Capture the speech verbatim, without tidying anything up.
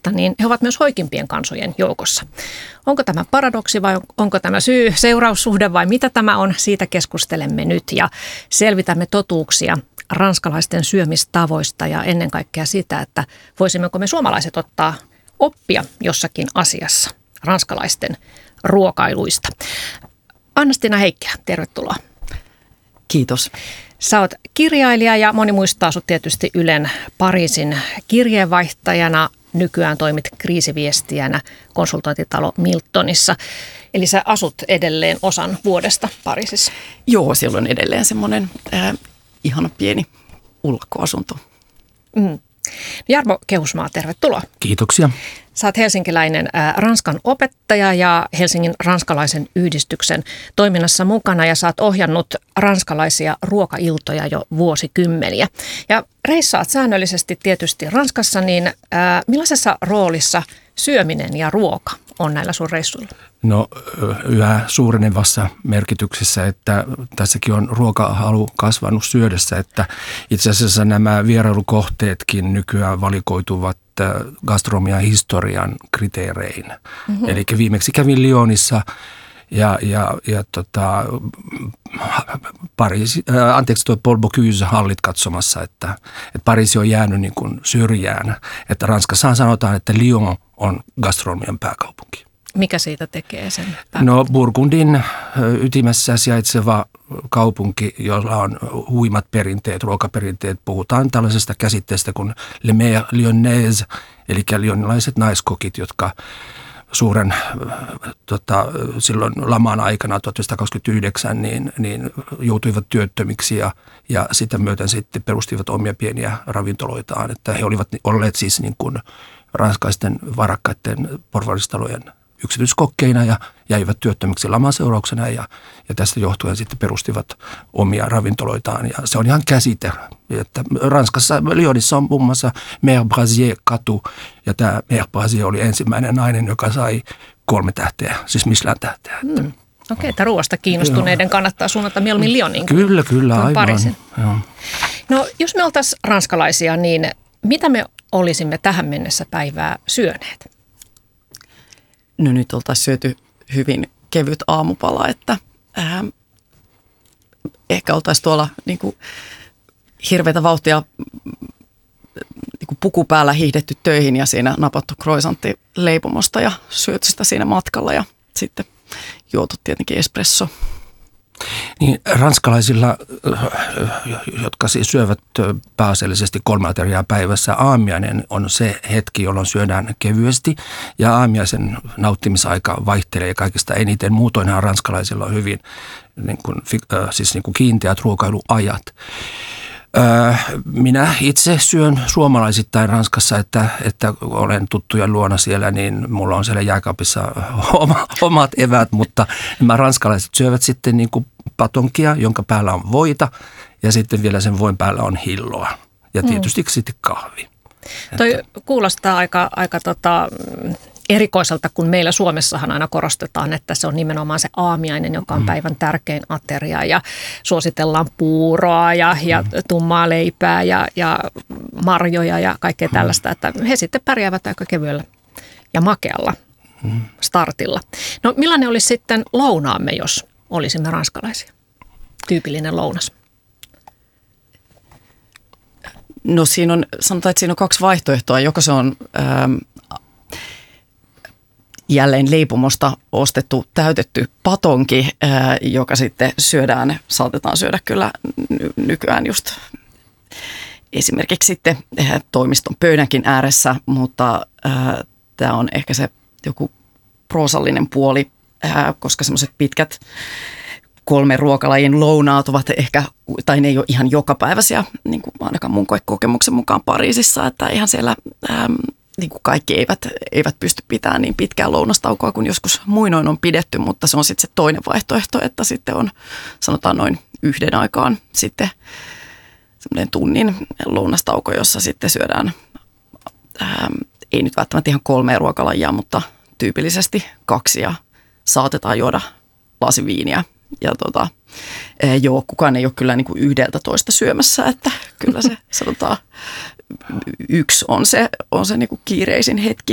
Ranskasta, niin he ovat myös hoikimpien kansojen joukossa. Onko tämä paradoksi vai onko tämä syy-seuraussuhde vai mitä tämä on? Siitä keskustelemme nyt ja selvitämme totuuksia ranskalaisten syömistavoista ja ennen kaikkea sitä, että voisimmeko me suomalaiset ottaa oppia jossakin asiassa ranskalaisten ruokailuista. Anna-Stina Heikkilä, tervetuloa. Kiitos. Sä oot kirjailija ja moni muistaa sut tietysti Ylen Pariisin kirjeenvaihtajana. Nykyään toimit kriisiviestijänä konsultointitalo Miltonissa. Eli sä asut edelleen osan vuodesta Pariisissa. Joo, siellä on edelleen semmoinen äh, ihana pieni ulkoasunto. Mm. Jarmo Kehusmaa, tervetuloa. Kiitoksia. Sä oot helsinkiläinen ä, Ranskan opettaja ja Helsingin ranskalaisen yhdistyksen toiminnassa mukana ja sä oot ohjannut ranskalaisia ruokailtoja jo vuosikymmeniä. Ja reissaat säännöllisesti tietysti Ranskassa, niin ä, millaisessa roolissa syöminen ja ruoka on näillä sun reissuilla? No yhä suurenevassa merkityksessä, että tässäkin on ruokahalu kasvanut syödessä, että itse asiassa nämä vierailukohteetkin nykyään valikoituvat gastronomian historian kriteerein. Mm-hmm. Eli viimeksi kävin Lyonissa ja, ja, ja tota, Pariisi, äh, anteeksi tuo Paul Bocuse hallit katsomassa, että, että Pariisi on jäänyt niin kuin syrjään. Että Ranskassa sanotaan, että Lyon on gastronomian pääkaupunki. Mikä siitä tekee sen pääkaupunki? No Burgundin ytimessä sijaitseva kaupunki, jolla on huimat perinteet, ruokaperinteet. Puhutaan tällaisesta käsitteestä kuin Le Mère Lyonnaise, eli lyonnilaiset naiskokit, jotka suuren tota, silloin laman aikana tuhatyhdeksänsataakaksikymmentäyhdeksän niin, niin joutuivat työttömiksi ja, ja sitä myöten sitten perustivat omia pieniä ravintoloitaan. Että he olivat olleet siis niin kuin ranskaisten varakkaiden porvaristalojen yksityiskokkeina ja jäivät työttömiksi laman seurauksena ja, ja tästä johtuen sitten perustivat omia ravintoloitaan. Ja se on ihan käsite, että Ranskassa, Lyonissa on muun muassa Mère Brasier-katu ja tämä Mère Brasier oli ensimmäinen nainen, joka sai kolme tähteä, siis Michelin-tähteä. Hmm. Okei, okay, että ruoasta kiinnostuneiden kannattaa suunnata mieluummin Lyonin. Kyllä, kyllä, aivan. Pariisin. Joo. No jos me oltaisiin ranskalaisia, niin mitä me olisimme tähän mennessä päivää syöneet? No nyt oltaisiin syöty hyvin kevyt aamupala, että ää, ehkä oltaisiin tuolla niin kuin hirveätä vauhtia niin kuin puku päällä hiihdetty töihin ja siinä napattu croissantti leipomosta ja syöty sitä siinä matkalla ja sitten juotu tietenkin espresso. Niin, ranskalaisilla, jotka siis syövät pääasiallisesti kolme ateriaa päivässä, aamiainen on se hetki, jolloin syödään kevyesti ja aamiaisen nauttimisaika vaihtelee kaikista eniten. Muutoinhan ranskalaisilla on hyvin niin kuin, siis niin kuin kiinteät ruokailuajat. Minä itse syön suomalaisittain Ranskassa, että, että olen tuttujen luona siellä, niin mulla on siellä jääkaapissa oma, omat evät, mutta nämä ranskalaiset syövät sitten niin kuin patonkia, jonka päällä on voita ja sitten vielä sen voin päällä on hilloa ja tietysti mm. sitten kahvi. Toi että kuulostaa aika, aika tota, erikoiselta, kun meillä Suomessahan aina korostetaan, että se on nimenomaan se aamiainen, joka on mm. päivän tärkein ateria ja suositellaan puuroa ja, ja tummaa leipää ja, ja marjoja ja kaikkea mm. tällaista, että he sitten pärjäävät aika kevyellä ja makealla mm. startilla. No millainen olisi sitten lounaamme, jos olisimme ranskalaisia? Tyypillinen lounas. No siinä on, sanotaan, että siinä on kaksi vaihtoehtoa. Joko se on ähm, jälleen leipomosta ostettu täytetty patonki, äh, joka sitten syödään, saatetaan syödä kyllä ny- nykyään just esimerkiksi sitten äh, toimiston pöydänkin ääressä, mutta äh, tämä on ehkä se joku proosallinen puoli, äh, koska semmoiset pitkät kolmen ruokalajin lounaat ovat ehkä, tai ne ei ole ihan jokapäiväisiä, niin kuin ainakaan mun kokemuksen mukaan Pariisissa, että ihan siellä ähm, niin kuin kaikki eivät, eivät pysty pitämään niin pitkää lounastaukoa kuin joskus muinoin on pidetty, mutta se on sitten se toinen vaihtoehto, että sitten on sanotaan noin yhden aikaan sitten semmoinen tunnin lounastauko, jossa sitten syödään, ähm, ei nyt välttämättä ihan kolmea ruokalajia, mutta tyypillisesti kaksi ja saatetaan juoda lasi viiniä. Ja tota, joo, kukaan ei ole kyllä niin kuin yhdeltä toista syömässä, että kyllä se sanotaan yksi on se, on se niin kuin kiireisin hetki.